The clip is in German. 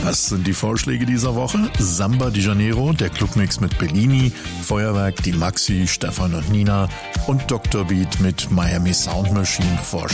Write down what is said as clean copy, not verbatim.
Das sind die Vorschläge dieser Woche. Samba de Janeiro, der Clubmix mit Bellini, Feuerwerk, die Maxi, Stefan und Nina und Dr. Beat mit Miami Sound Machine vor